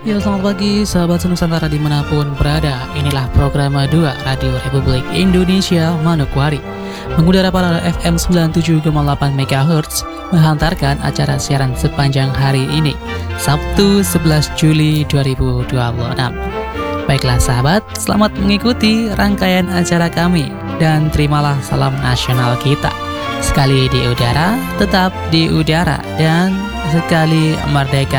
Ya, selamat pagi sahabat Nusantara dimanapun berada. Inilah program 2 Radio Republik Indonesia Manokwari, mengudara pada FM 97,8 MHz, menghantarkan acara siaran sepanjang hari ini, Sabtu 11 Juli 2026. Baiklah sahabat, selamat mengikuti rangkaian acara kami dan terimalah salam nasional kita. Sekali di udara, tetap di udara, dan sekali merdeka